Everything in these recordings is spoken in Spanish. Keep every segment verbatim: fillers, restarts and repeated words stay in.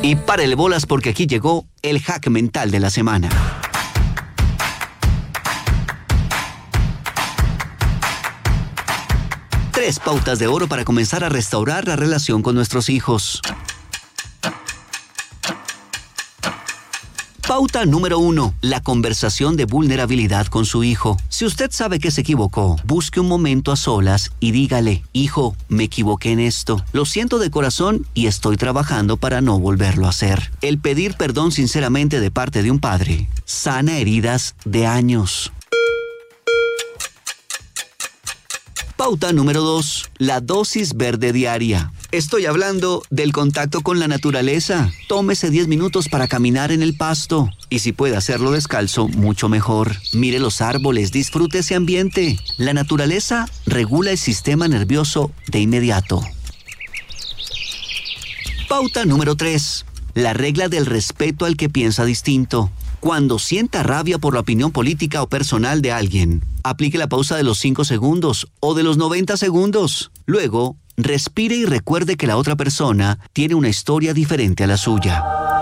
Y párele bolas porque aquí llegó el hack mental de la semana. Tres pautas de oro para comenzar a restaurar la relación con nuestros hijos. Pauta número uno, la conversación de vulnerabilidad con su hijo. Si usted sabe que se equivocó, busque un momento a solas y dígale, hijo, me equivoqué en esto. Lo siento de corazón y estoy trabajando para no volverlo a hacer. El pedir perdón sinceramente de parte de un padre sana heridas de años. Pauta número dos, la dosis verde diaria. Estoy hablando del contacto con la naturaleza. Tómese diez minutos para caminar en el pasto. Y si puede hacerlo descalzo, mucho mejor. Mire los árboles, disfrute ese ambiente. La naturaleza regula el sistema nervioso de inmediato. Pauta número tres. La regla del respeto al que piensa distinto. Cuando sienta rabia por la opinión política o personal de alguien, aplique la pausa de los cinco segundos o de los noventa segundos. Luego, respire y recuerde que la otra persona tiene una historia diferente a la suya.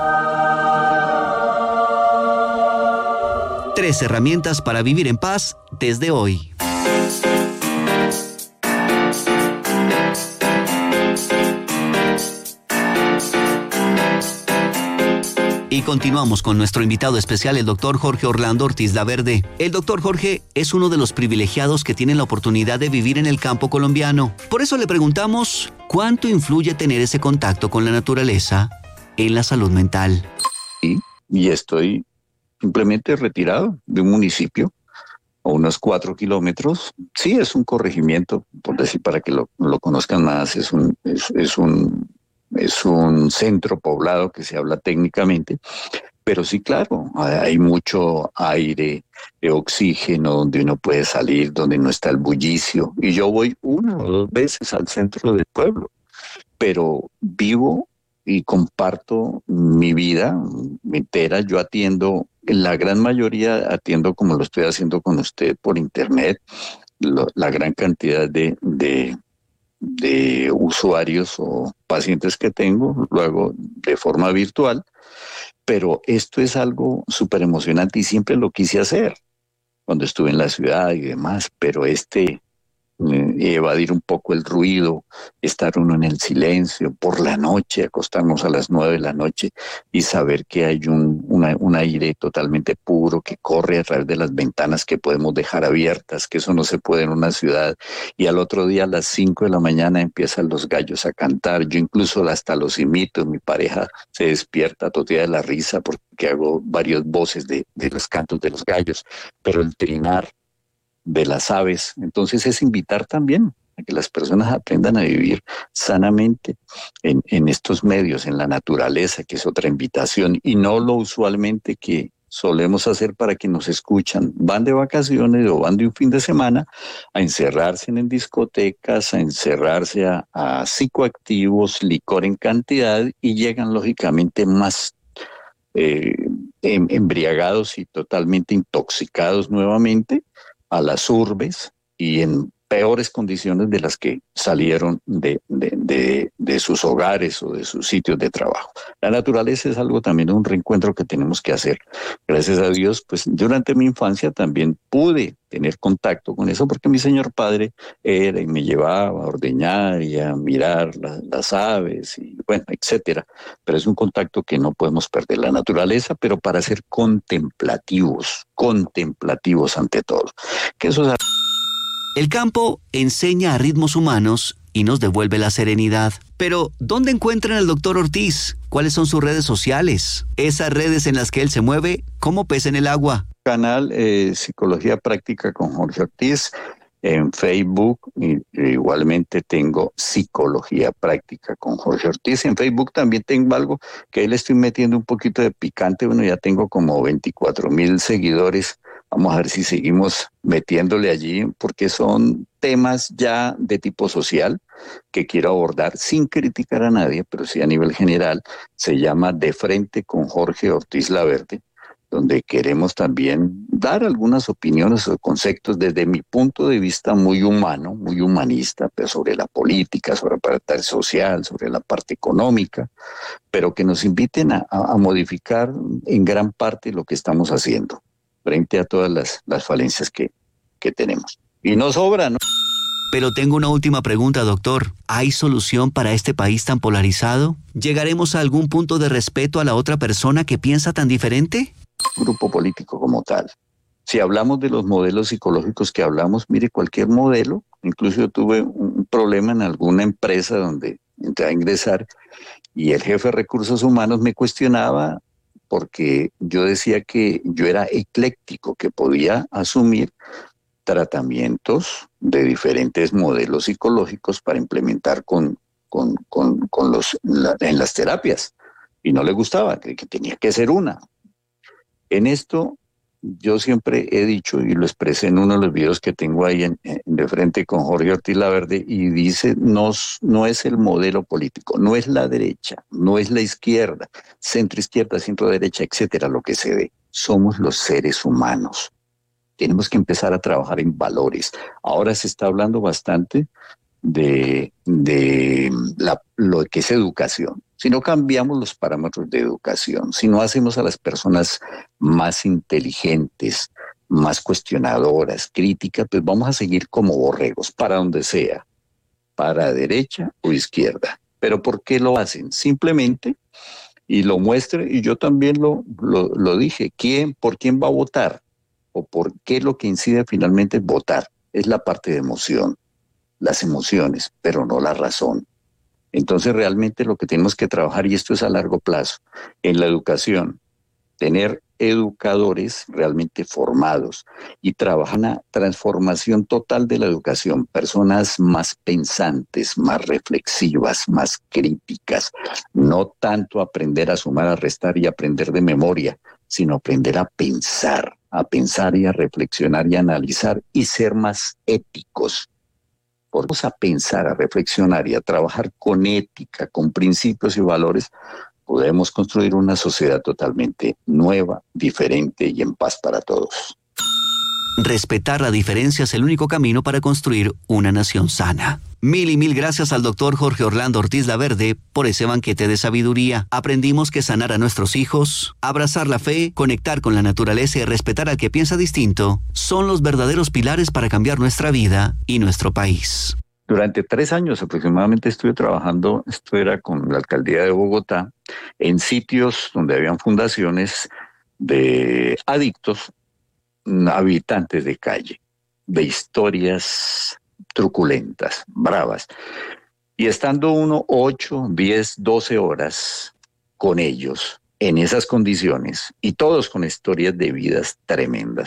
Tres herramientas para vivir en paz desde hoy. Y continuamos con nuestro invitado especial, el doctor Jorge Orlando Ortiz Laverde. El doctor Jorge es uno de los privilegiados que tienen la oportunidad de vivir en el campo colombiano. Por eso le preguntamos, ¿cuánto influye tener ese contacto con la naturaleza en la salud mental? Sí, y estoy simplemente retirado de un municipio a unos cuatro kilómetros. Sí, es un corregimiento, por decir, para que lo, lo conozcan más, es un... Es, es un Es un centro poblado que se habla técnicamente, pero sí, claro, hay mucho aire, oxígeno, donde uno puede salir, donde no está el bullicio. Y yo voy una o dos veces al centro del pueblo, pero vivo y comparto mi vida entera. Yo atiendo, la gran mayoría atiendo como lo estoy haciendo con usted por internet, lo, la gran cantidad de... de de usuarios o pacientes que tengo, lo hago de forma virtual, pero esto es algo súper emocionante y siempre lo quise hacer cuando estuve en la ciudad y demás, pero este, eh, evadir un poco el ruido, estar uno en el silencio, por la noche, acostarnos a las nueve de la noche y saber que hay un, una, un aire totalmente puro que corre a través de las ventanas que podemos dejar abiertas, que eso no se puede en una ciudad, y al otro día a las cinco de la mañana empiezan los gallos a cantar, yo incluso hasta los imito, mi pareja se despierta toda de la risa porque hago varias voces de, de los cantos de los gallos, pero el trinar de las aves. Entonces es invitar también a que las personas aprendan a vivir sanamente en, en estos medios, en la naturaleza, que es otra invitación, y no lo usualmente que solemos hacer para que nos escuchan. Van de vacaciones o van de un fin de semana a encerrarse en discotecas, a encerrarse a, a psicoactivos, licor en cantidad, y llegan lógicamente más eh, em, embriagados y totalmente intoxicados nuevamente a las urbes y en peores condiciones de las que salieron de, de, de, de sus hogares o de sus sitios de trabajo. La naturaleza es algo también, un reencuentro que tenemos que hacer. Gracias a Dios, pues durante mi infancia también pude tener contacto con eso porque mi señor padre era y me llevaba a ordeñar y a mirar la, las aves y bueno, etcétera. Pero es un contacto que no podemos perder, la naturaleza, pero para ser contemplativos, contemplativos ante todo. Que eso es... El campo enseña a ritmos humanos y nos devuelve la serenidad. Pero, ¿dónde encuentran al doctor Ortiz? ¿Cuáles son sus redes sociales? Esas redes en las que él se mueve como pez en el agua. Canal eh, Psicología Práctica con Jorge Ortiz en Facebook. Y, igualmente tengo Psicología Práctica con Jorge Ortiz. En Facebook también tengo algo que le estoy metiendo un poquito de picante. Bueno, ya tengo como veinticuatro mil seguidores. Vamos a ver si seguimos metiéndole allí, porque son temas ya de tipo social que quiero abordar sin criticar a nadie, pero sí a nivel general. Se llama De Frente con Jorge Ortiz Laverde. donde queremos también dar algunas opiniones o conceptos desde mi punto de vista muy humano, muy humanista, pero sobre la política, sobre la parte social, sobre la parte económica, pero que nos inviten a, a modificar en gran parte lo que estamos haciendo frente a todas las, las falencias que, que tenemos. Y no sobra, ¿no? Pero tengo una última pregunta, doctor. ¿Hay solución para este país tan polarizado? ¿Llegaremos a algún punto de respeto a la otra persona que piensa tan diferente? Grupo político como tal. Si hablamos de los modelos psicológicos que hablamos, mire, cualquier modelo, incluso yo tuve un problema en alguna empresa donde entré a ingresar y el jefe de recursos humanos me cuestionaba porque yo decía que yo era ecléctico, que podía asumir tratamientos de diferentes modelos psicológicos para implementar con, con, con, con los, la, en las terapias. Y no le gustaba, que, que tenía que ser una. En esto yo siempre he dicho, y lo expresé en uno de los videos que tengo ahí en, en, de frente con Jorge Ortiz Laverde, y dice, no, no es el modelo político, no es la derecha, no es la izquierda, centro izquierda, centro derecha, etcétera, lo que se ve. Somos los seres humanos. Tenemos que empezar a trabajar en valores. Ahora se está hablando bastante de, de la, lo que es educación. Si no cambiamos los parámetros de educación, si no hacemos a las personas más inteligentes, más cuestionadoras, críticas, pues vamos a seguir como borregos, para donde sea, para derecha o izquierda. ¿Pero por qué lo hacen? Simplemente, y lo muestre, y yo también lo, lo, lo dije, ¿quién, ¿por quién va a votar? ¿O por qué lo que incide finalmente es votar? Es la parte de emoción, las emociones, pero no la razón. Entonces realmente lo que tenemos que trabajar, y esto es a largo plazo, en la educación, tener educadores realmente formados y trabajar una transformación total de la educación, personas más pensantes, más reflexivas, más críticas, no tanto aprender a sumar, a restar y aprender de memoria, sino aprender a pensar, a pensar y a reflexionar y a analizar y ser más éticos. Vamos a pensar, a reflexionar y a trabajar con ética, con principios y valores, podemos construir una sociedad totalmente nueva, diferente y en paz para todos. Respetar la diferencia es el único camino para construir una nación sana. Mil y mil gracias al doctor Jorge Orlando Ortiz Laverde por ese banquete de sabiduría. Aprendimos que sanar a nuestros hijos, abrazar la fe, conectar con la naturaleza y respetar al que piensa distinto son los verdaderos pilares para cambiar nuestra vida y nuestro país. Durante tres años aproximadamente estuve trabajando, esto era con la alcaldía de Bogotá, en sitios donde habían fundaciones de adictos, habitantes de calle, de historias truculentas, bravas. Y estando uno ocho, diez, doce horas con ellos en esas condiciones y todos con historias de vidas tremendas.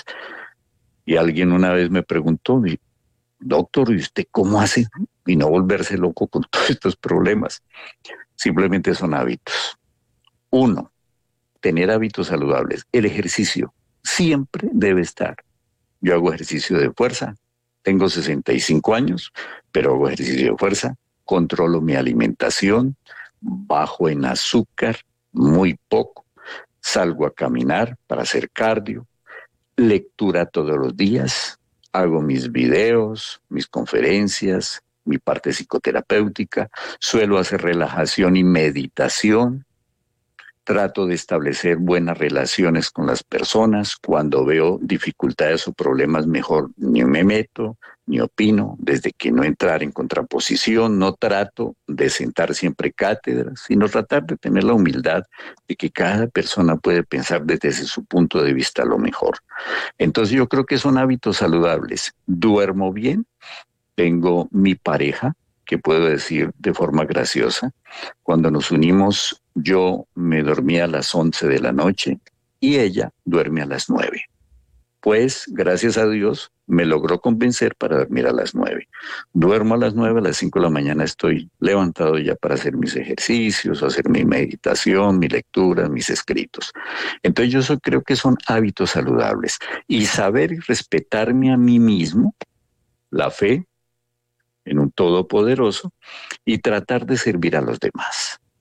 Y alguien una vez me preguntó, doctor, ¿y usted cómo hace? Y no volverse loco con todos estos problemas. Simplemente son hábitos. Uno, tener hábitos saludables. El ejercicio siempre debe estar. Yo hago ejercicio de fuerza. Tengo sesenta y cinco años, pero hago ejercicio de fuerza. Controlo mi alimentación. Bajo en azúcar, muy poco. Salgo a caminar para hacer cardio. Lectura todos los días. Hago mis videos, mis conferencias, mi parte psicoterapéutica, suelo hacer relajación y meditación, trato de establecer buenas relaciones con las personas, cuando veo dificultades o problemas mejor ni me meto, ni opino, desde que no entrar en contraposición, no trato de sentar siempre cátedras, sino tratar de tener la humildad de que cada persona puede pensar desde su punto de vista lo mejor. Entonces yo creo que son hábitos saludables. Duermo bien, tengo mi pareja, que puedo decir de forma graciosa. Cuando nos unimos, yo me dormía a las once de la noche y ella duerme a las nueve. Pues, gracias a Dios, me logró convencer para dormir a las nueve. Duermo a las nueve, a las cinco de la mañana estoy levantado ya para hacer mis ejercicios, hacer mi meditación, mi lectura, mis escritos. Entonces yo so, creo que son hábitos saludables. Y saber y respetarme a mí mismo, la fe en un todopoderoso, y tratar de servir a los demás.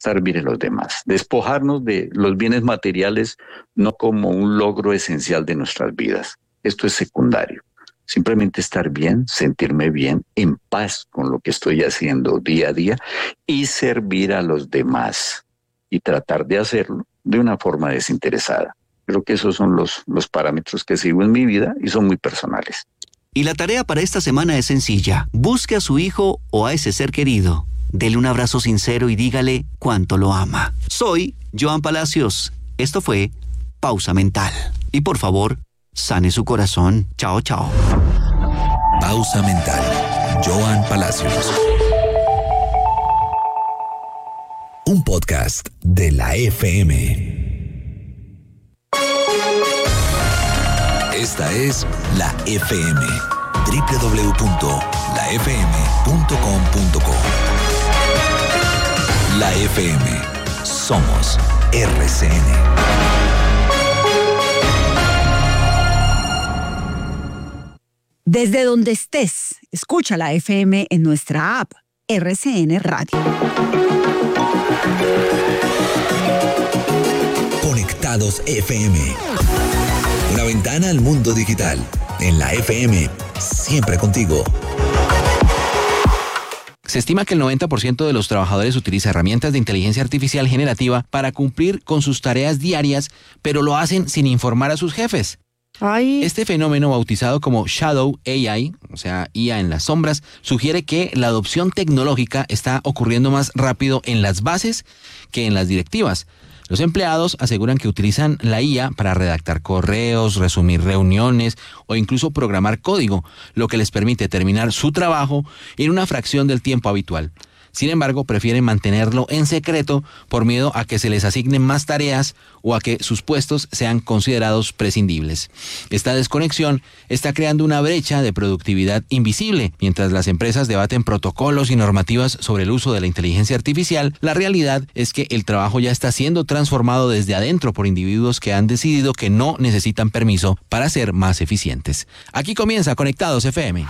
servir a los demás, despojarnos de los bienes materiales no como un logro esencial de nuestras vidas. Esto es secundario. Simplemente estar bien, sentirme bien, en paz con lo que estoy haciendo día a día y servir a los demás y tratar de hacerlo de una forma desinteresada. Creo que esos son los, los parámetros que sigo en mi vida y son muy personales. Y la tarea para esta semana es sencilla. Busque a su hijo o a ese ser querido. Dele un abrazo sincero y dígale cuánto lo ama. Soy Joan Palacios. Esto fue Pausa Mental. Y por favor, sane su corazón. Chao, chao. Pausa Mental. Joan Palacios. Un podcast de la F M. Esta es la F M. doble u doble u doble u punto la f m punto com punto co. La F M. Somos R C N. Desde donde estés, escucha la F M en nuestra app R C N Radio. Conectados F M. Una ventana al mundo digital. En la F M, siempre contigo. Se estima que el noventa por ciento de los trabajadores utiliza herramientas de inteligencia artificial generativa para cumplir con sus tareas diarias, pero lo hacen sin informar a sus jefes. Ay. Este fenómeno, bautizado como Shadow A I, o sea, I A en las sombras, sugiere que la adopción tecnológica está ocurriendo más rápido en las bases que en las directivas. Los empleados aseguran que utilizan la I A para redactar correos, resumir reuniones o incluso programar código, lo que les permite terminar su trabajo en una fracción del tiempo habitual. Sin embargo, prefieren mantenerlo en secreto por miedo a que se les asignen más tareas o a que sus puestos sean considerados prescindibles. Esta desconexión está creando una brecha de productividad invisible. Mientras las empresas debaten protocolos y normativas sobre el uso de la inteligencia artificial, la realidad es que el trabajo ya está siendo transformado desde adentro por individuos que han decidido que no necesitan permiso para ser más eficientes. Aquí comienza Conectados F M.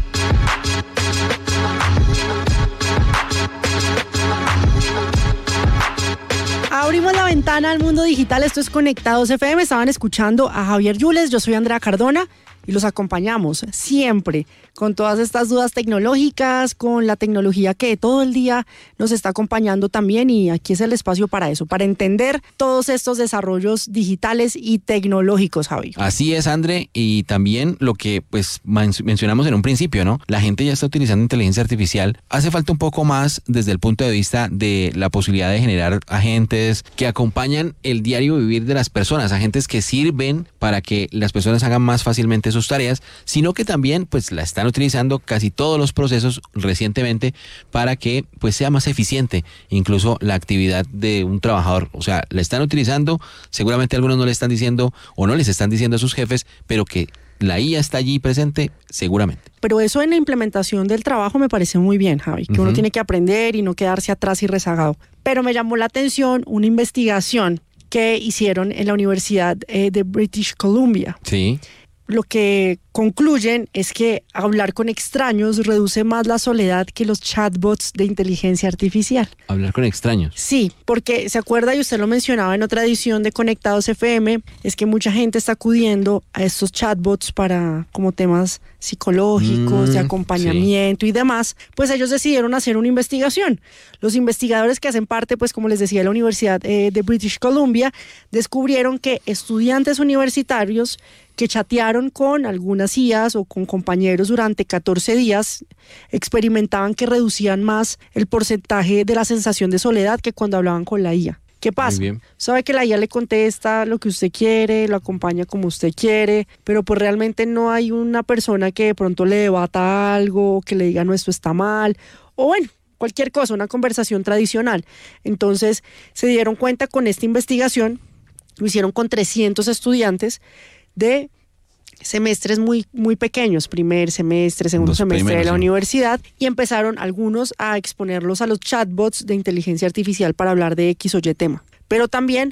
Abrimos la ventana al mundo digital, esto es Conectados F M, estaban escuchando a Javier Yules, yo soy Andrea Cardona y los acompañamos siempre con todas estas dudas tecnológicas, con la tecnología que todo el día nos está acompañando también, y aquí es el espacio para eso, para entender todos estos desarrollos digitales y tecnológicos, Javi. Así es, André, y también lo que pues mencionamos en un principio, ¿no? La gente ya está utilizando inteligencia artificial. Hace falta un poco más desde el punto de vista de la posibilidad de generar agentes que acompañan el diario vivir de las personas, agentes que sirven para que las personas hagan más fácilmente sus tareas, sino que también pues la están utilizando casi todos los procesos recientemente para que pues sea más eficiente incluso la actividad de un trabajador. O sea, la están utilizando, seguramente algunos no le están diciendo o no les están diciendo a sus jefes, pero que la I A está allí presente seguramente. Pero eso en la implementación del trabajo me parece muy bien, Javi, que uh-huh. uno tiene que aprender y no quedarse atrás y rezagado. Pero me llamó la atención una investigación que hicieron en la Universidad eh, de British Columbia. Sí. Lo que concluyen es que hablar con extraños reduce más la soledad que los chatbots de inteligencia artificial. ¿Hablar con extraños? Sí, porque se acuerda, y usted lo mencionaba en otra edición de Conectados F M, es que mucha gente está acudiendo a estos chatbots para como temas psicológicos, mm, de acompañamiento, sí, y demás. Pues ellos decidieron hacer una investigación. Los investigadores que hacen parte, pues como les decía, de la Universidad eh, de British Columbia, descubrieron que estudiantes universitarios que chatearon con algunas I As o con compañeros durante catorce días experimentaban que reducían más el porcentaje de la sensación de soledad que cuando hablaban con la I A. ¿Qué pasa? Sabe que la I A le contesta lo que usted quiere, lo acompaña como usted quiere, pero pues realmente no hay una persona que de pronto le debata algo, que le diga no, esto está mal, o bueno, cualquier cosa, una conversación tradicional. Entonces se dieron cuenta con esta investigación, lo hicieron con trescientos estudiantes de semestres muy, muy pequeños, primer semestre, segundo Los semestre primeros, de la sí. universidad, y empezaron algunos a exponerlos a los chatbots de inteligencia artificial para hablar de X o Y tema. Pero también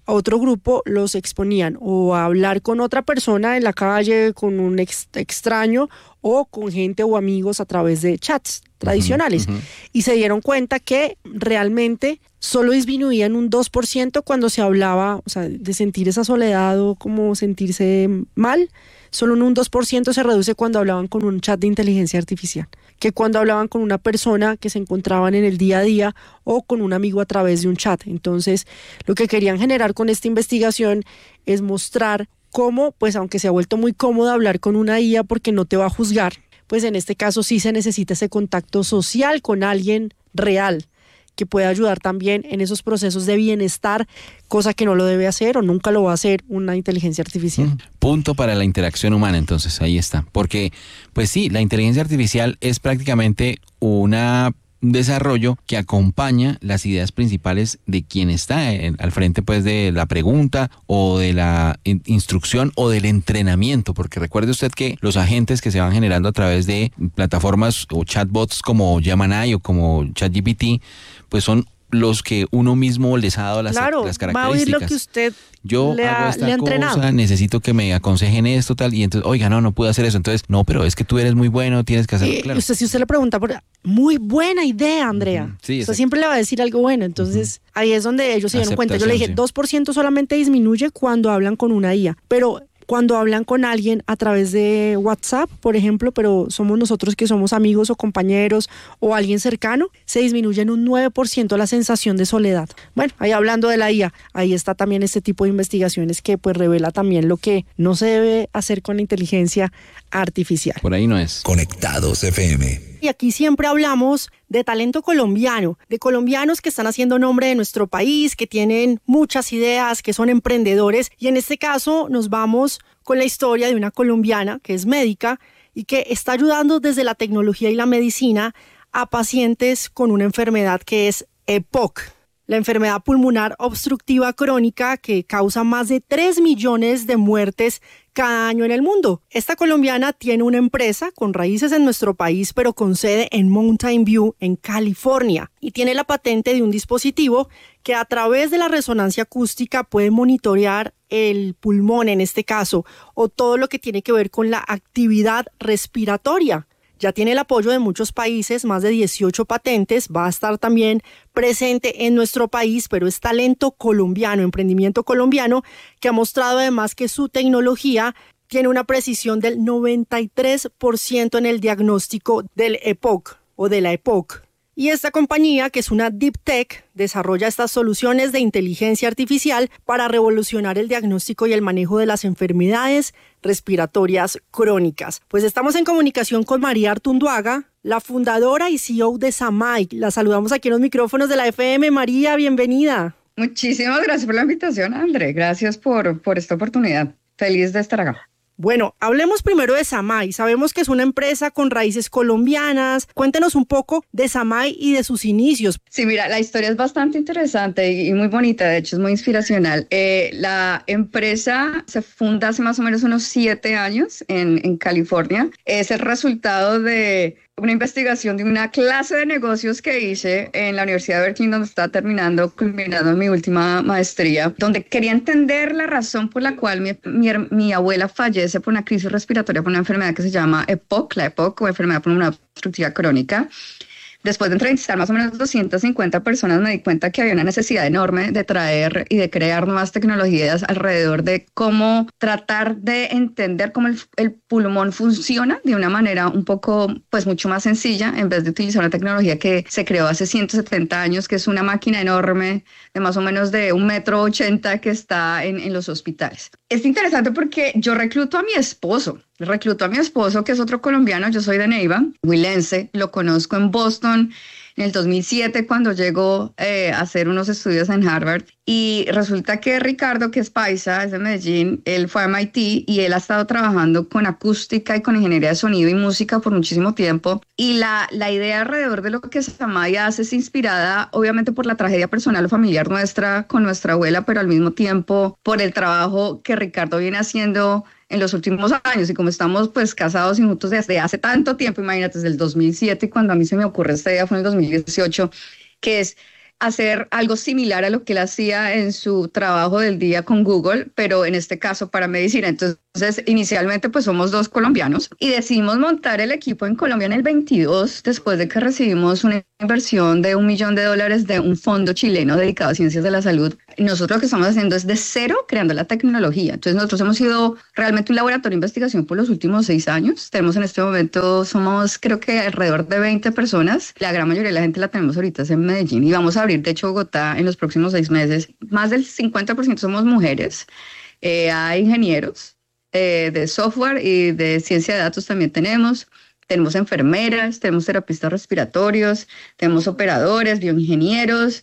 a otro grupo los exponían o a hablar con otra persona en la calle, con un ex- extraño o con gente o amigos a través de chats tradicionales. Uh-huh, uh-huh. Y se dieron cuenta que realmente solo disminuían un dos por ciento cuando se hablaba, o sea, de sentir esa soledad o como sentirse mal. Solo en un dos por ciento se reduce cuando hablaban con un chat de inteligencia artificial, que cuando hablaban con una persona que se encontraban en el día a día o con un amigo a través de un chat. Entonces, lo que querían generar con esta investigación es mostrar cómo, pues aunque se ha vuelto muy cómodo hablar con una I A porque no te va a juzgar, pues en este caso sí se necesita ese contacto social con alguien real, que pueda ayudar también en esos procesos de bienestar, cosa que no lo debe hacer o nunca lo va a hacer una inteligencia artificial. Mm, punto para la interacción humana, entonces, ahí está. Porque, pues sí, la inteligencia artificial es prácticamente una, un desarrollo que acompaña las ideas principales de quien está en, al frente, pues, de la pregunta o de la in, instrucción o del entrenamiento. Porque recuerde usted que los agentes que se van generando a través de plataformas o chatbots como Gemini o como ChatGPT, pues son los que uno mismo les ha dado las, claro, las características. Va a oír lo que usted Yo le ha, hago esta le ha cosa, entrenado. Necesito que me aconsejen esto, tal, y entonces, oiga, no, no pude hacer eso. Entonces, no, pero es que tú eres muy bueno, tienes que hacerlo, Y claro. usted, si usted le pregunta, por muy buena idea, Andrea. Uh-huh. Sí, usted siempre le va a decir algo bueno. Entonces, uh-huh. ahí es donde ellos se dieron cuenta. Yo le dije, sí. dos por ciento solamente disminuye cuando hablan con una I A, pero cuando hablan con alguien a través de WhatsApp, por ejemplo, pero somos nosotros que somos amigos o compañeros o alguien cercano, se disminuye en un nueve por ciento la sensación de soledad. Bueno, ahí hablando de la I A, ahí está también este tipo de investigaciones que pues revela también lo que no se debe hacer con la inteligencia artificial. Por ahí no es. Conectados F M. Y aquí siempre hablamos de talento colombiano, de colombianos que están haciendo nombre de nuestro país, que tienen muchas ideas, que son emprendedores. Y en este caso nos vamos con la historia de una colombiana que es médica y que está ayudando desde la tecnología y la medicina a pacientes con una enfermedad que es E P O C. La enfermedad pulmonar obstructiva crónica que causa más de tres millones de muertes cada año en el mundo. Esta colombiana tiene una empresa con raíces en nuestro país, pero con sede en Mountain View, en California, y tiene la patente de un dispositivo que a través de la resonancia acústica puede monitorear el pulmón en este caso, o todo lo que tiene que ver con la actividad respiratoria. Ya tiene el apoyo de muchos países, más de dieciocho patentes, va a estar también presente en nuestro país, pero es talento colombiano, emprendimiento colombiano, que ha mostrado además que su tecnología tiene una precisión del noventa y tres por ciento en el diagnóstico del E P O C o de la E P O C. Y esta compañía, que es una Deep Tech, desarrolla estas soluciones de inteligencia artificial para revolucionar el diagnóstico y el manejo de las enfermedades respiratorias crónicas. Pues estamos en comunicación con María Artunduaga, la fundadora y C E O de Samai. La saludamos aquí en los micrófonos de la F M. María, bienvenida. Muchísimas gracias por la invitación, André. Gracias por, por esta oportunidad. Feliz de estar acá. Bueno, hablemos primero de Samai. Sabemos que es una empresa con raíces colombianas. Cuéntenos un poco de Samai y de sus inicios. Sí, mira, la historia es bastante interesante y muy bonita, de hecho es muy inspiracional. Eh, la empresa se funda hace más o menos unos siete años en, en California. Es el resultado de una investigación de una clase de negocios que hice en la Universidad de Berkeley, donde estaba terminando, culminando mi última maestría, donde quería entender la razón por la cual mi, mi, mi abuela fallece por una crisis respiratoria, por una enfermedad que se llama E P O C, la E P O C o enfermedad pulmonar obstructiva crónica. Después de entrevistar más o menos doscientas cincuenta personas, me di cuenta que había una necesidad enorme de traer y de crear nuevas tecnologías alrededor de cómo tratar de entender cómo el, el pulmón funciona de una manera un poco, pues mucho más sencilla, en vez de utilizar una tecnología que se creó hace ciento setenta años, que es una máquina enorme de más o menos de un metro ochenta que está en, en los hospitales. Es interesante porque yo recluto a mi esposo. Recluto a mi esposo, que es otro colombiano. Yo soy de Neiva, huilense. Lo conozco en Boston en el dos mil siete cuando llegó eh, a hacer unos estudios en Harvard. Y resulta que Ricardo, que es paisa, es de Medellín, él fue a M I T y él ha estado trabajando con acústica y con ingeniería de sonido y música por muchísimo tiempo. Y la, la idea alrededor de lo que Samai hace es inspirada obviamente por la tragedia personal o familiar nuestra con nuestra abuela, pero al mismo tiempo por el trabajo que Ricardo viene haciendo en los últimos años. Y como estamos pues casados y juntos desde hace tanto tiempo, imagínate, desde el dos mil siete, y cuando a mí se me ocurre esta idea fue en el dos mil dieciocho, que es hacer algo similar a lo que él hacía en su trabajo del día con Google, pero en este caso para medicina. Entonces, inicialmente pues somos dos colombianos y decidimos montar el equipo en Colombia en el veintidós, después de que recibimos una inversión de un millón de dólares de un fondo chileno dedicado a ciencias de la salud. Nosotros lo que estamos haciendo es de cero creando la tecnología. Entonces nosotros hemos sido realmente un laboratorio de investigación por los últimos seis años. Tenemos en este momento, somos creo que alrededor de veinte personas. La gran mayoría de la gente la tenemos ahorita en Medellín y vamos a abrir de hecho Bogotá en los próximos seis meses. Más del cincuenta por ciento somos mujeres. Eh, hay ingenieros eh, de software y de ciencia de datos también tenemos. Tenemos enfermeras, tenemos terapistas respiratorios, tenemos operadores, bioingenieros,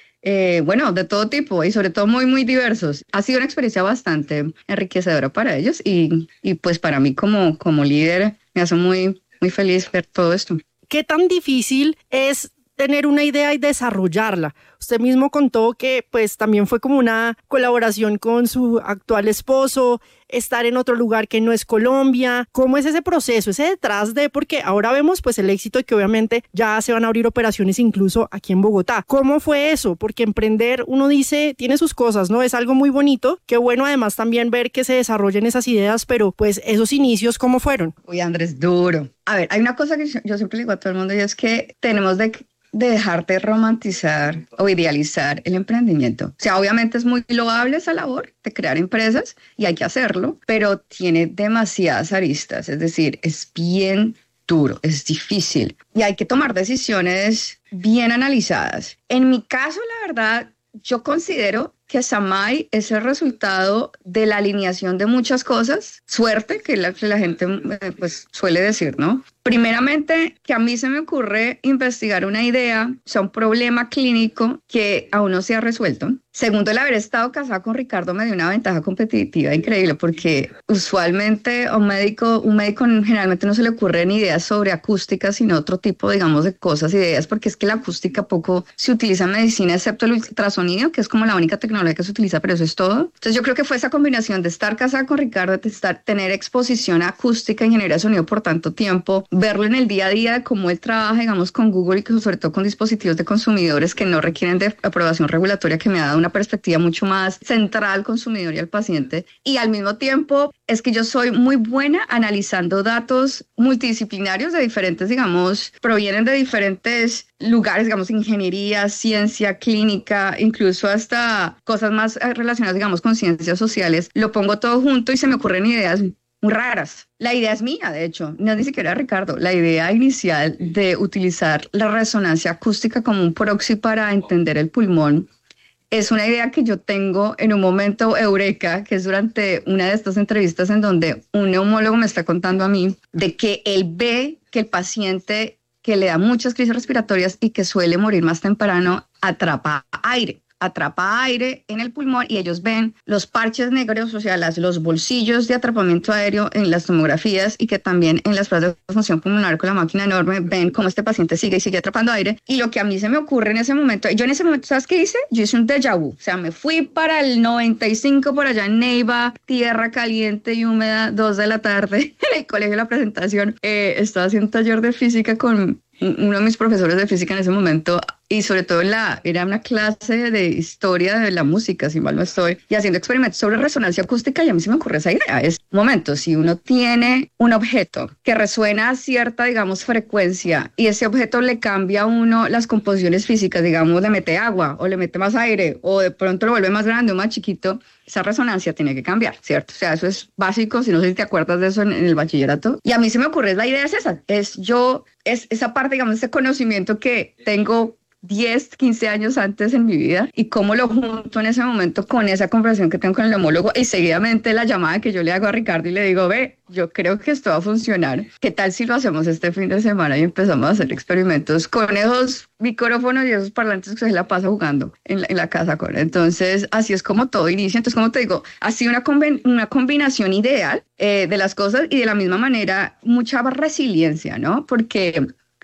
eh, bueno, de todo tipo y sobre todo muy, muy diversos. Ha sido una experiencia bastante enriquecedora para ellos y, y pues para mí como, como líder me hace muy, muy feliz ver todo esto. ¿Qué tan difícil es tener una idea y desarrollarla? Usted mismo contó que pues también fue como una colaboración con su actual esposo, estar en otro lugar que no es Colombia. ¿Cómo es ese proceso, ese detrás de? Porque ahora vemos pues el éxito y que obviamente ya se van a abrir operaciones incluso aquí en Bogotá. ¿Cómo fue eso? Porque emprender, uno dice, tiene sus cosas, ¿no? Es algo muy bonito. Qué bueno además también ver que se desarrollen esas ideas, pero pues esos inicios, ¿cómo fueron? Uy, Andrés, duro. A ver, hay una cosa que yo siempre le digo a todo el mundo y es que tenemos de... de dejar de romantizar o idealizar el emprendimiento. O sea, obviamente es muy loable esa labor de crear empresas y hay que hacerlo, pero tiene demasiadas aristas, es decir, es bien duro, es difícil y hay que tomar decisiones bien analizadas. En mi caso, la verdad, yo considero que Samay es el resultado de la alineación de muchas cosas, suerte, que la, que la gente eh, pues suele decir, ¿no? Primeramente, que a mí se me ocurre investigar una idea, o sea, un problema clínico que aún no se ha resuelto. Segundo, el haber estado casada con Ricardo me dio una ventaja competitiva increíble porque usualmente a un médico, un médico generalmente no se le ocurren ideas sobre acústica, sino otro tipo, digamos, de cosas, ideas, porque es que la acústica poco se utiliza en medicina, excepto el ultrasonido, que es como la única tecnología que se utiliza, pero eso es todo. Entonces yo creo que fue esa combinación de estar casada con Ricardo, de estar, tener exposición a acústica, ingeniería de sonido por tanto tiempo, verlo en el día a día de cómo él trabaja, digamos, con Google y que, sobre todo con dispositivos de consumidores que no requieren de aprobación regulatoria, que me ha dado una perspectiva mucho más central al consumidor y al paciente. Y al mismo tiempo es que yo soy muy buena analizando datos multidisciplinarios de diferentes, digamos, provienen de diferentes lugares, digamos, ingeniería, ciencia, clínica, incluso hasta cosas más relacionadas, digamos, con ciencias sociales. Lo pongo todo junto y se me ocurren ideas muy raras. La idea es mía, de hecho, no es ni siquiera Ricardo. La idea inicial de utilizar la resonancia acústica como un proxy para entender el pulmón es una idea que yo tengo en un momento eureka, que es durante una de estas entrevistas en donde un neumólogo me está contando a mí de que él ve que el paciente que le da muchas crisis respiratorias y que suele morir más temprano atrapa aire. atrapa aire en el pulmón y ellos ven los parches negros, o sea, las, los bolsillos de atrapamiento aéreo en las tomografías y que también en las pruebas de función pulmonar con la máquina enorme ven cómo este paciente sigue y sigue atrapando aire. Y lo que a mí se me ocurre en ese momento, yo en ese momento, ¿sabes qué hice? Yo hice un déjà vu, o sea, me fui para el noventa y cinco por allá en Neiva, tierra caliente y húmeda, dos de la tarde, en el colegio de la presentación. Eh, estaba haciendo un taller de física con uno de mis profesores de física en ese momento y sobre todo en la, era una clase de historia de la música, si mal no estoy, y haciendo experimentos sobre resonancia acústica y a mí se me ocurre esa idea. Es, un momento, si uno tiene un objeto que resuena a cierta, digamos, frecuencia y ese objeto le cambia a uno las composiciones físicas, digamos, le mete agua o le mete más aire o de pronto lo vuelve más grande o más chiquito, esa resonancia tiene que cambiar, ¿cierto? O sea, eso es básico, si no sé si te acuerdas de eso en, en el bachillerato. Y a mí se me ocurre, la idea es esa, es yo, es esa parte, digamos, ese conocimiento que tengo diez, quince años antes en mi vida y cómo lo junto en ese momento con esa conversación que tengo con el neumólogo y seguidamente la llamada que yo le hago a Ricardo y le digo, ve, yo creo que esto va a funcionar. ¿Qué tal si lo hacemos este fin de semana y empezamos a hacer experimentos con esos micrófonos y esos parlantes que se la pasa jugando en la, en la casa con? Entonces, así es como todo inicia. Entonces, como te digo, ha sido una, conven- una combinación ideal eh, de las cosas y de la misma manera mucha resiliencia, ¿no? Porque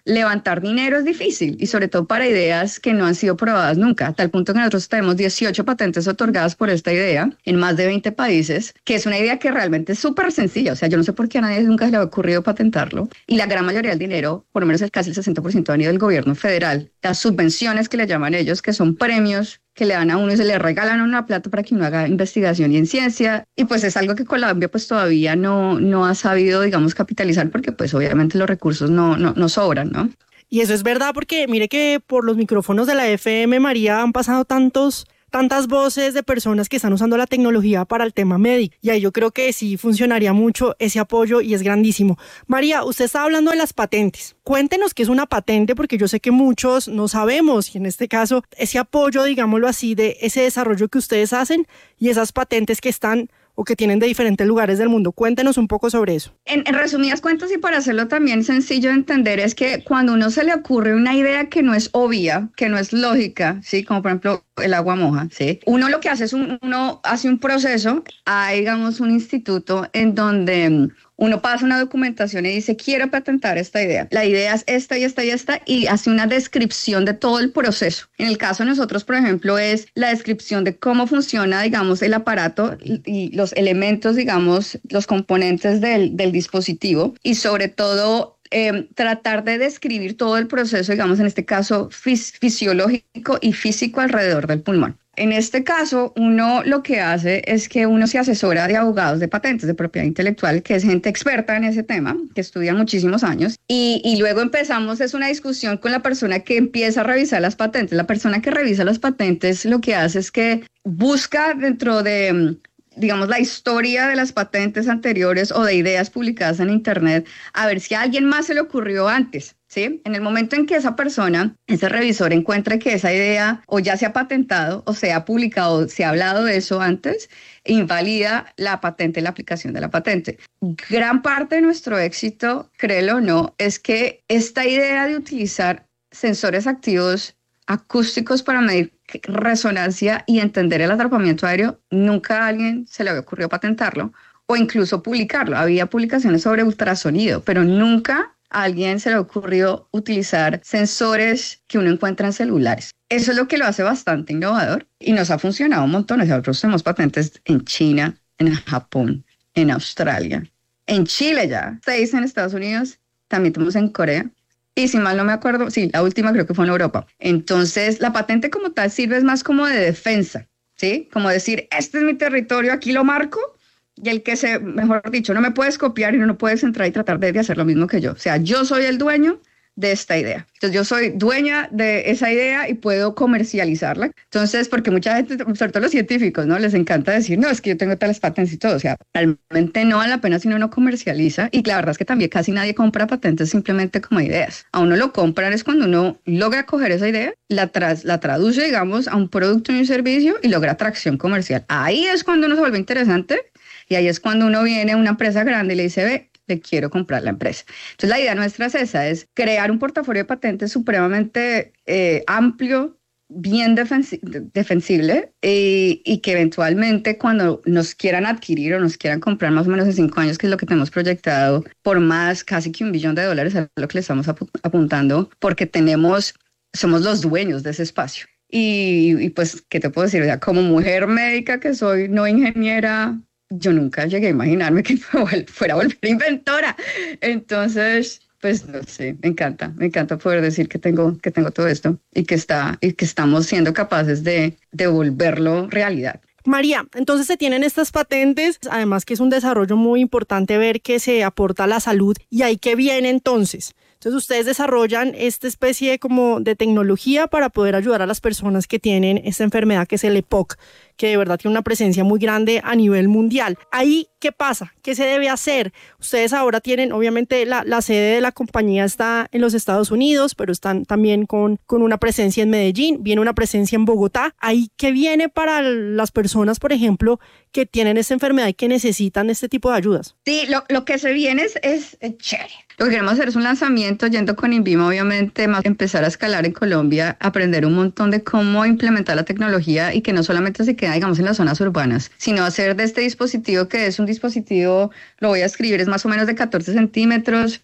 levantar dinero es difícil y sobre todo para ideas que no han sido probadas nunca, a tal punto que nosotros tenemos dieciocho patentes otorgadas por esta idea en más de veinte países, que es una idea que realmente es súper sencilla. O sea, yo no sé por qué a nadie nunca se le ha ocurrido patentarlo, y la gran mayoría del dinero, por lo menos el casi el sesenta por ciento, ha venido del gobierno federal. Las subvenciones que le llaman ellos, que son premios que le dan a uno y se le regalan una plata para que uno haga investigación y en ciencia, y pues es algo que Colombia pues todavía no, no ha sabido, digamos, capitalizar, porque pues obviamente los recursos no, no, no sobran, ¿no? Y eso es verdad, porque mire que por los micrófonos de la F M, María, han pasado tantos... tantas voces de personas que están usando la tecnología para el tema médico, y ahí yo creo que sí funcionaría mucho ese apoyo y es grandísimo. María, usted está hablando de las patentes. Cuéntenos qué es una patente, porque yo sé que muchos no sabemos, y en este caso ese apoyo, digámoslo así, de ese desarrollo que ustedes hacen y esas patentes que están o que tienen de diferentes lugares del mundo. Cuéntenos un poco sobre eso. En, en resumidas cuentas, y para hacerlo también sencillo de entender, es que cuando a uno se le ocurre una idea que no es obvia, que no es lógica, ¿sí? Como por ejemplo el agua moja, ¿sí? Uno lo que hace es un, uno hace un proceso, hay, digamos, un instituto en donde uno pasa una documentación y dice, quiero patentar esta idea. La idea es esta y esta y esta, y hace una descripción de todo el proceso. En el caso de nosotros, por ejemplo, es la descripción de cómo funciona, digamos, el aparato y los elementos, digamos, los componentes del, del dispositivo, y sobre todo Eh, tratar de describir todo el proceso, digamos, en este caso fis- fisiológico y físico alrededor del pulmón. En este caso, uno lo que hace es que uno se asesora de abogados de patentes de propiedad intelectual, que es gente experta en ese tema, que estudia muchísimos años, y, y luego empezamos, es una discusión con la persona que empieza a revisar las patentes. La persona que revisa las patentes lo que hace es que busca dentro de, digamos, la historia de las patentes anteriores o de ideas publicadas en Internet, a ver si a alguien más se le ocurrió antes, ¿sí? En el momento en que esa persona, ese revisor, encuentre que esa idea o ya se ha patentado o se ha publicado, se ha hablado de eso antes, invalida la patente, la aplicación de la patente. Gran parte de nuestro éxito, créelo o no, es que esta idea de utilizar sensores activos acústicos para medir resonancia y entender el atrapamiento aéreo, nunca a alguien se le había ocurrido patentarlo o incluso publicarlo. Había publicaciones sobre ultrasonido, pero nunca a alguien se le ocurrió utilizar sensores que uno encuentra en celulares. Eso es lo que lo hace bastante innovador y nos ha funcionado un montón. Nosotros tenemos patentes en China, en Japón, en Australia, en Chile ya, seis en Estados Unidos, también tenemos en Corea. Y si mal no me acuerdo, sí, la última creo que fue en Europa. Entonces, la patente como tal sirve es más como de defensa, ¿sí? Como decir, este es mi territorio, aquí lo marco, y el que se, mejor dicho, no me puedes copiar y no, no puedes entrar y tratar de, de hacer lo mismo que yo. O sea, yo soy el dueño de esta idea. Entonces, yo soy dueña de esa idea y puedo comercializarla. Entonces, porque mucha gente, sobre todo los científicos, ¿no? Les encanta decir, no, es que yo tengo tales patentes y todo. O sea, realmente no vale la pena si uno no comercializa. Y la verdad es que también casi nadie compra patentes simplemente como ideas. A uno lo compran es cuando uno logra coger esa idea, la, tras, la traduce, digamos, a un producto y un servicio y logra atracción comercial. Ahí es cuando uno se vuelve interesante y ahí es cuando uno viene a una empresa grande y le dice, ve, le quiero comprar la empresa. Entonces la idea nuestra es esa, es crear un portafolio de patentes supremamente eh, amplio, bien defensi- defensible y, y que eventualmente cuando nos quieran adquirir o nos quieran comprar más o menos en cinco años, que es lo que tenemos proyectado, por más casi que un billón de dólares es lo que le estamos ap- apuntando, porque tenemos, somos los dueños de ese espacio. Y, y pues, ¿qué te puedo decir? O sea, como mujer médica que soy, no ingeniera, yo nunca llegué a imaginarme que fuera a volver inventora. Entonces, pues no sé, me encanta, me encanta poder decir que tengo, que tengo todo esto y que, está, y que estamos siendo capaces de, de volverlo realidad. María, entonces se tienen estas patentes, además que es un desarrollo muy importante ver que se aporta a la salud, y ahí que viene entonces. Entonces ustedes desarrollan esta especie como de tecnología para poder ayudar a las personas que tienen esta enfermedad que es el E P O C, que de verdad tiene una presencia muy grande a nivel mundial. Ahí, ¿qué pasa? ¿Qué se debe hacer? Ustedes ahora tienen, obviamente, la, la sede de la compañía está en los Estados Unidos, pero están también con, con una presencia en Medellín, viene una presencia en Bogotá. Ahí, ¿qué viene para las personas, por ejemplo, que tienen esta enfermedad y que necesitan este tipo de ayudas? Sí, lo, lo que se viene es, es, es chévere. Lo que queremos hacer es un lanzamiento yendo con INVIMA, obviamente, más empezar a escalar en Colombia, aprender un montón de cómo implementar la tecnología y que no solamente se queda, digamos, en las zonas urbanas, sino hacer de este dispositivo, que es un dispositivo, lo voy a escribir, es más o menos de catorce centímetros,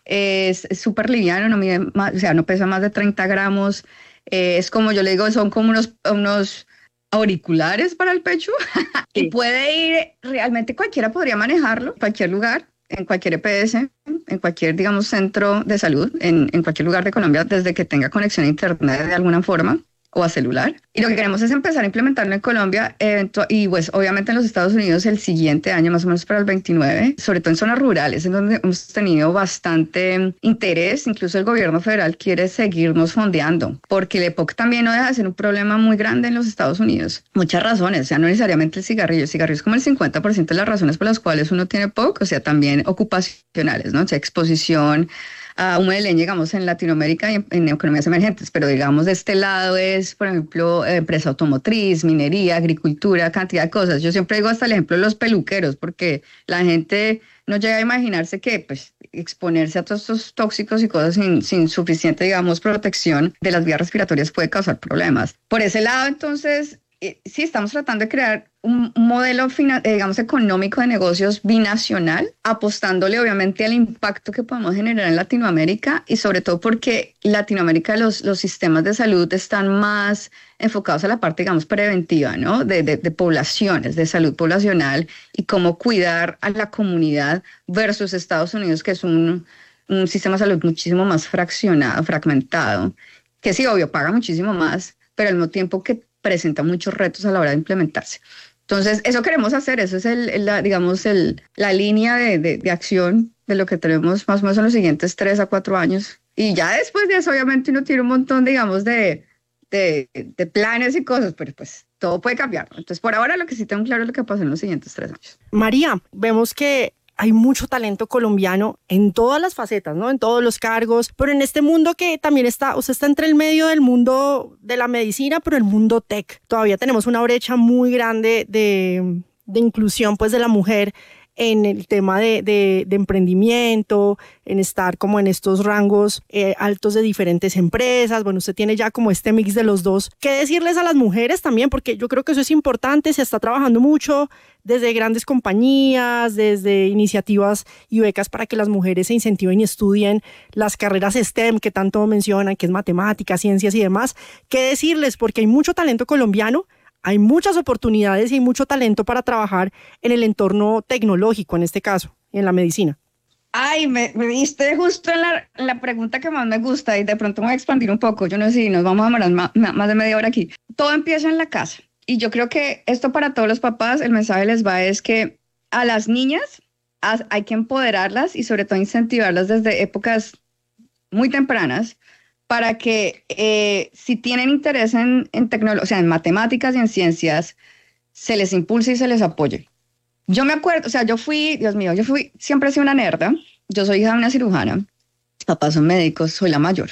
es súper liviano, no mide más, o sea, no pesa más de treinta gramos. Eh, es como yo le digo, son como unos, unos auriculares para el pecho. Sí. Y puede ir, realmente cualquiera podría manejarlo, en cualquier lugar, en cualquier E P S, en cualquier, digamos, centro de salud, en, en cualquier lugar de Colombia, desde que tenga conexión a internet de alguna forma o a celular. Y lo que queremos es empezar a implementarlo en Colombia y pues obviamente en los Estados Unidos el siguiente año, más o menos para el veintinueve, sobre todo en zonas rurales, en donde hemos tenido bastante interés. Incluso el gobierno federal quiere seguirnos fondeando, porque el E P O C también no deja de ser un problema muy grande en los Estados Unidos. Muchas razones, o sea, no necesariamente el cigarrillo. El cigarrillo es como el cincuenta por ciento de las razones por las cuales uno tiene E P O C, o sea, también ocupacionales, ¿no? O sea, exposición a humo de leña, digamos, en Latinoamérica y en, en economías emergentes, pero digamos de este lado es, por ejemplo, empresa automotriz, minería, agricultura, cantidad de cosas. Yo siempre digo hasta el ejemplo de los peluqueros, porque la gente no llega a imaginarse que pues exponerse a todos estos tóxicos y cosas sin, sin suficiente, digamos, protección de las vías respiratorias puede causar problemas. Por ese lado, entonces, eh, sí estamos tratando de crear un modelo, digamos, económico de negocios binacional, apostándole obviamente al impacto que podemos generar en Latinoamérica y sobre todo porque Latinoamérica los, los sistemas de salud están más enfocados a la parte, digamos, preventiva, ¿no? De, de, de poblaciones, de salud poblacional y cómo cuidar a la comunidad versus Estados Unidos, que es un, un sistema de salud muchísimo más fraccionado, fragmentado, que sí, obvio, paga muchísimo más, pero al mismo tiempo que presenta muchos retos a la hora de implementarse. Entonces, eso queremos hacer, eso es, el, la, digamos, el, la línea de, de, de acción de lo que tenemos más o menos en los siguientes tres a cuatro años. Y ya después de eso, obviamente, uno tiene un montón, digamos, de, de, de planes y cosas, pero pues todo puede cambiar. Entonces, por ahora lo que sí tengo claro es lo que pasa en los siguientes tres años. María, vemos que hay mucho talento colombiano en todas las facetas, ¿no? En todos los cargos, pero en este mundo que también está, o sea, está entre el medio del mundo de la medicina, pero el mundo tech. Todavía tenemos una brecha muy grande de, de inclusión, pues, de la mujer en el tema de, de, de emprendimiento, en estar como en estos rangos eh, altos de diferentes empresas. Bueno, usted tiene ya como este mix de los dos. ¿Qué decirles a las mujeres también? Porque yo creo que eso es importante, se está trabajando mucho desde grandes compañías, desde iniciativas y becas para que las mujeres se incentiven y estudien las carreras STEM que tanto mencionan, que es matemáticas, ciencias y demás. ¿Qué decirles? Porque hay mucho talento colombiano, hay muchas oportunidades y hay mucho talento para trabajar en el entorno tecnológico, en este caso, en la medicina. Ay, me, me diste justo en la, la pregunta que más me gusta y de pronto me voy a expandir un poco. Yo no sé si nos vamos a demorar más, más de media hora aquí. Todo empieza en la casa. Y yo creo que esto para todos los papás, el mensaje les va es que a las niñas hay que empoderarlas y sobre todo incentivarlas desde épocas muy tempranas para que eh, si tienen interés en, en tecnología, o sea, en matemáticas y en ciencias, se les impulse y se les apoye. Yo me acuerdo, o sea, yo fui, Dios mío, yo fui, siempre he sido una nerda. Yo soy hija de una cirujana, mis papás son médicos, soy la mayor.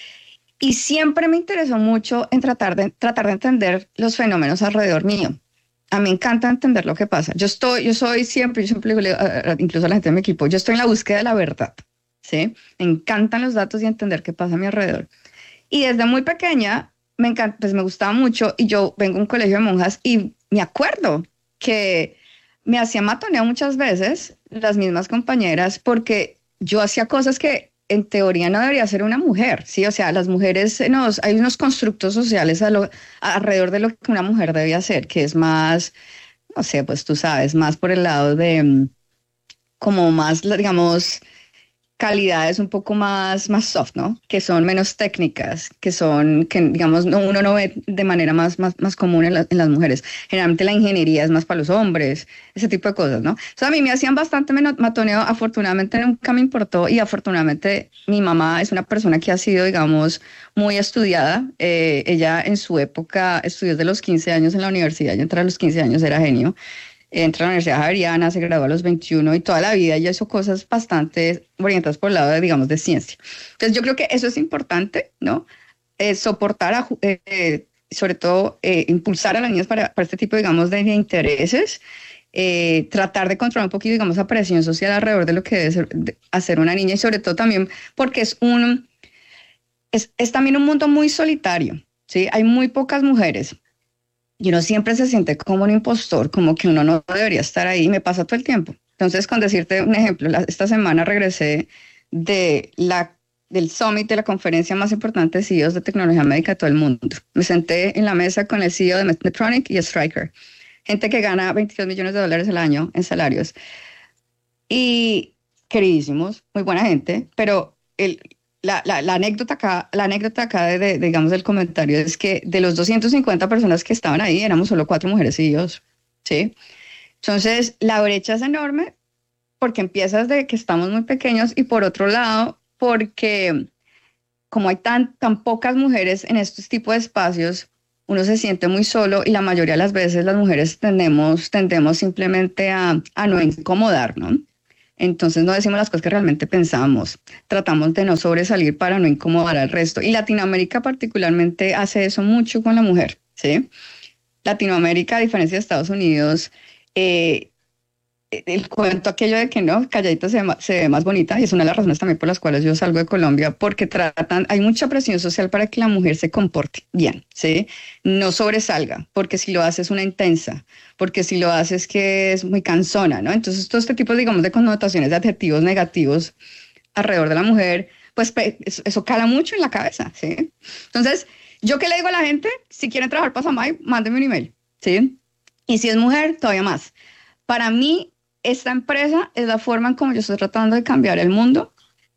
Y siempre me interesó mucho en tratar de, tratar de entender los fenómenos alrededor mío. A mí me encanta entender lo que pasa. Yo estoy, yo soy siempre, yo siempre digo, incluso a la gente de mi equipo, yo estoy en la búsqueda de la verdad, ¿sí? Me encantan los datos y entender qué pasa a mi alrededor. Y desde muy pequeña, me encanta, pues me gustaba mucho y yo vengo a un colegio de monjas y me acuerdo que me hacía matoneo muchas veces las mismas compañeras porque yo hacía cosas que en teoría no debería ser una mujer, ¿sí? O sea, las mujeres, nos, hay unos constructos sociales a lo, a, alrededor de lo que una mujer debe hacer, que es más, no sé, pues tú sabes, más por el lado de, como más, digamos, calidades un poco más, más soft, ¿no? Que son menos técnicas, que son, que digamos, no, uno no ve de manera más, más, más común en, la, en las mujeres. Generalmente la ingeniería es más para los hombres, ese tipo de cosas, ¿no? O sea, a mí me hacían bastante matoneo, afortunadamente nunca me importó y afortunadamente mi mamá es una persona que ha sido, digamos, muy estudiada. Eh, ella en su época estudió desde los quince años en la universidad, y entre los quince años era genio. Entra a la Universidad Javeriana, se graduó a los veintiuno y toda la vida ella hizo cosas bastante orientadas por el lado, de, digamos, de ciencia. Entonces yo creo que eso es importante, ¿no? Eh, soportar, a, eh, sobre todo, eh, impulsar a las niñas para, para este tipo, digamos, de, de intereses, eh, tratar de controlar un poquito, digamos, la presión social alrededor de lo que debe ser, de hacer una niña y sobre todo también porque es un, es, es también un mundo muy solitario, ¿sí? Hay muy pocas mujeres. Y uno siempre se siente como un impostor, como que uno no debería estar ahí, me pasa todo el tiempo. Entonces, con decirte un ejemplo, la, esta semana regresé de la, del Summit, de la conferencia más importante de C E Os de tecnología médica de todo el mundo. Me senté en la mesa con el C E O de Medtronic y Stryker, gente que gana veintidós millones de dólares al año en salarios. Y queridísimos, muy buena gente, pero el, la, la, la anécdota acá, la anécdota acá de, de, digamos, del comentario es que de los doscientas cincuenta personas que estaban ahí, éramos solo cuatro mujeres C E Os, ¿sí? Entonces, la brecha es enorme porque empiezas de que estamos muy pequeños y por otro lado, porque como hay tan, tan pocas mujeres en estos tipos de espacios, uno se siente muy solo y la mayoría de las veces las mujeres tendemos, tendemos simplemente a, a no incomodar, ¿no? Entonces no decimos las cosas que realmente pensamos, tratamos de no sobresalir para no incomodar al resto. Y Latinoamérica particularmente hace eso mucho con la mujer, ¿sí? Latinoamérica, a diferencia de Estados Unidos, eh, el cuento aquello de que no, calladita se ve, se ve más bonita, y es una de las razones también por las cuales yo salgo de Colombia, porque tratan, hay mucha presión social para que la mujer se comporte bien, ¿sí? No sobresalga, porque si lo hace es una intensa, porque si lo hace es que es muy cansona, ¿no? Entonces todo este tipo, digamos, de connotaciones, de adjetivos negativos alrededor de la mujer, pues eso cala mucho en la cabeza, ¿sí? Entonces, ¿yo qué le digo a la gente? Si quieren trabajar para Samay, mándenme un email, ¿sí? Y si es mujer, todavía más. Para mí, esta empresa es la forma en cómo yo estoy tratando de cambiar el mundo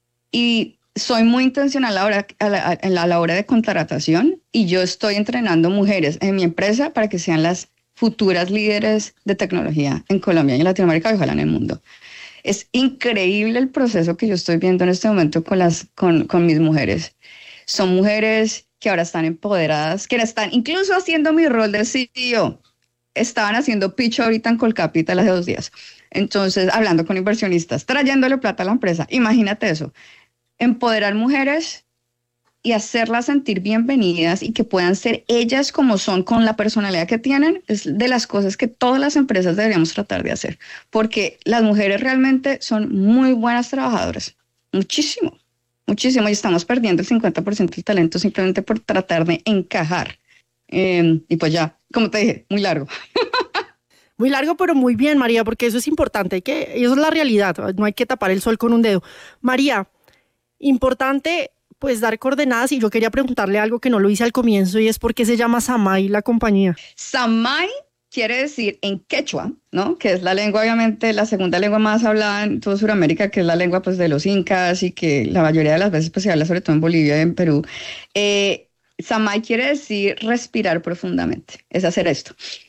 y soy muy intencional a la hora, a la, a la, a la hora de contratación y yo estoy entrenando mujeres en mi empresa para que sean las futuras líderes de tecnología en Colombia y en Latinoamérica y ojalá en el mundo. Es increíble el proceso que yo estoy viendo en este momento con, las, con, con mis mujeres. Son mujeres que ahora están empoderadas, que están incluso haciendo mi rol de C E O. Estaban haciendo pitch ahorita en Colcapital hace dos días. Entonces, hablando con inversionistas, trayéndole plata a la empresa. Imagínate eso. Empoderar mujeres y hacerlas sentir bienvenidas y que puedan ser ellas como son con la personalidad que tienen es de las cosas que todas las empresas deberíamos tratar de hacer. Porque las mujeres realmente son muy buenas trabajadoras. Muchísimo, muchísimo. Y estamos perdiendo el cincuenta por ciento del talento simplemente por tratar de encajar. Eh, y pues ya, como te dije, muy largo. Muy largo, pero muy bien, María, porque eso es importante. Hay que, eso es la realidad. No hay que tapar el sol con un dedo. María, importante pues dar coordenadas y yo quería preguntarle algo que no lo hice al comienzo y es por qué se llama Samay la compañía. Samay quiere decir en quechua, ¿no? Que es la lengua, obviamente, la segunda lengua más hablada en toda Sudamérica, que es la lengua pues de los incas y que la mayoría de las veces pues se habla sobre todo en Bolivia y en Perú. Eh, Samay quiere decir respirar profundamente, es hacer esto.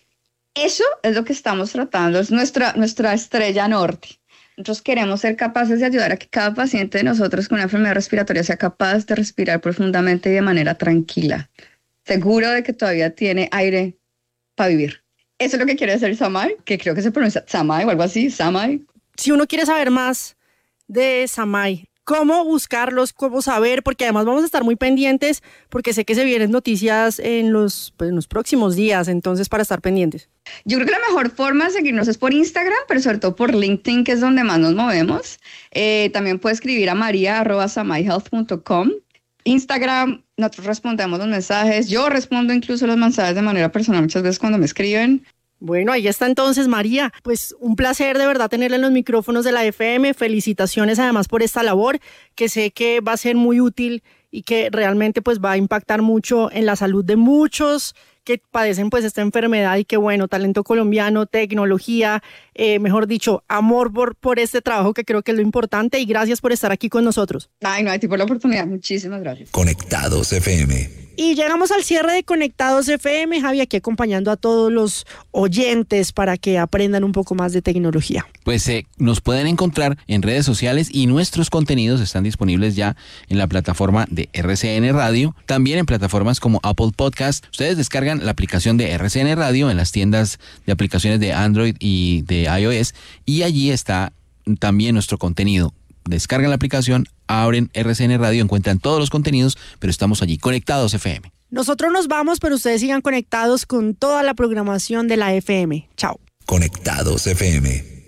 Eso es lo que estamos tratando, es nuestra, nuestra estrella norte. Nosotros queremos ser capaces de ayudar a que cada paciente de nosotros con una enfermedad respiratoria sea capaz de respirar profundamente y de manera tranquila, seguro de que todavía tiene aire para vivir. Eso es lo que quiere decir Samay, que creo que se pronuncia Samay o algo así, Samay. Si uno quiere saber más de Samay, ¿cómo buscarlos? ¿Cómo saber? Porque además vamos a estar muy pendientes porque sé que se vienen noticias en los, pues, en los próximos días, entonces para estar pendientes. Yo creo que la mejor forma de seguirnos es por Instagram, pero sobre todo por LinkedIn, que es donde más nos movemos. Eh, también puede escribir a maria arroba samay health punto com. Instagram, nosotros respondemos los mensajes. Yo respondo incluso los mensajes de manera personal muchas veces cuando me escriben. Bueno, ahí está entonces, María. Pues un placer de verdad tenerla en los micrófonos de la F M. Felicitaciones además por esta labor que sé que va a ser muy útil y que realmente pues va a impactar mucho en la salud de muchos que padecen pues esta enfermedad y que bueno, talento colombiano, tecnología, eh, mejor dicho, amor por, por este trabajo que creo que es lo importante y gracias por estar aquí con nosotros. Ay, no, a ti por la oportunidad, muchísimas gracias. Conectados F M. Y llegamos al cierre de Conectados F M, Javi, aquí acompañando a todos los oyentes para que aprendan un poco más de tecnología. Pues eh, nos pueden encontrar en redes sociales y nuestros contenidos están disponibles ya en la plataforma de R C N Radio, también en plataformas como Apple Podcast. Ustedes descargan la aplicación de R C N Radio en las tiendas de aplicaciones de Android y de iOS y allí está también nuestro contenido. Descargan la aplicación, abren R C N Radio, encuentran todos los contenidos, pero estamos allí, Conectados F M. Nosotros nos vamos, pero ustedes sigan conectados con toda la programación de la F M. Chao. Conectados F M.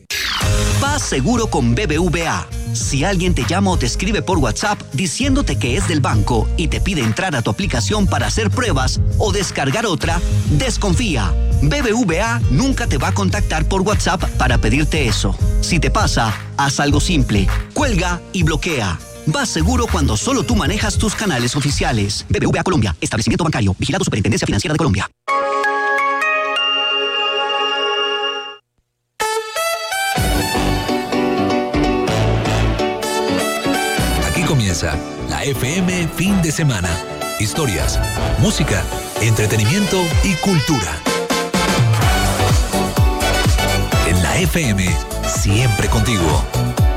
Paz seguro con B B V A. Si alguien te llama o te escribe por WhatsApp diciéndote que es del banco y te pide entrar a tu aplicación para hacer pruebas o descargar otra, desconfía. B B V A nunca te va a contactar por WhatsApp para pedirte eso. Si te pasa, haz algo simple. Cuelga y bloquea. Vas seguro cuando solo tú manejas tus canales oficiales. B B V A Colombia, establecimiento bancario, vigilado Superintendencia Financiera de Colombia. Aquí comienza la F M Fin de Semana. Historias, música, entretenimiento y cultura. En la F M, siempre contigo.